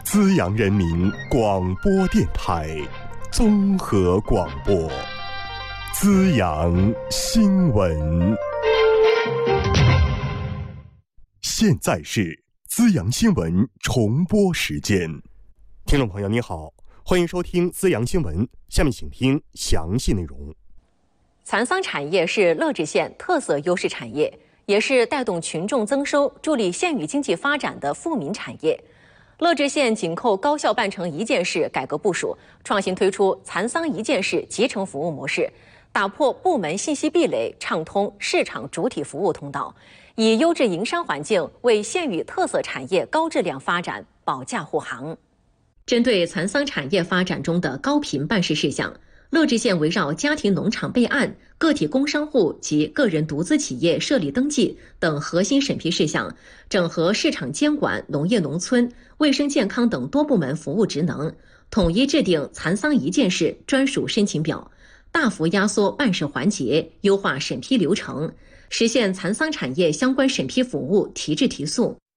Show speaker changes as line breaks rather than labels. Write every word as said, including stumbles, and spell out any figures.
资阳人民广播电台综合广播，资阳新闻。现在是资阳新闻重播时间。听众朋友你好，欢迎收听资阳新闻，下面请听详细内容。
蚕桑产业是乐至县特色优势产业，也是带动群众增收、助力县域经济发展的富民产业。乐至县紧扣高效办成一件事改革部署，创新推出蚕桑一件事集成服务模式，打破部门信息壁垒，畅通市场主体服务通道，以优质营商环境为县域特色产业高质量发展保驾护航。针对蚕桑产业发展中的高频办事事项，乐至县围绕家庭农场备案、个体工商户及个人独资企业设立登记等核心审批事项，整合市场监管、农业农村、卫生健康等多部门服务职能，统一制定蚕桑一件事专属申请表，大幅压缩办事环节，优化审批流程，实现蚕桑产业相关审批服务提质提速。